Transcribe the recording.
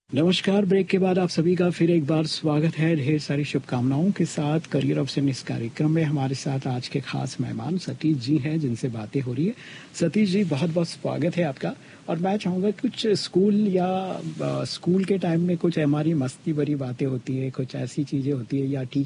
नमस्कार। ब्रेक के बाद आप सभी का फिर एक बार स्वागत है ढेर सारी शुभकामनाओं के साथ करियर ऑप्शन इस कार्यक्रम में। हमारे साथ आज के खास मेहमान सतीश जी हैं जिनसे बातें हो रही है। सतीश जी, बहुत बहुत स्वागत है आपका। और मैं चाहूँगा कुछ स्कूल या स्कूल के टाइम में कुछ हमारी मस्ती भरी बातें होती है, कुछ ऐसी चीज़ें होती है या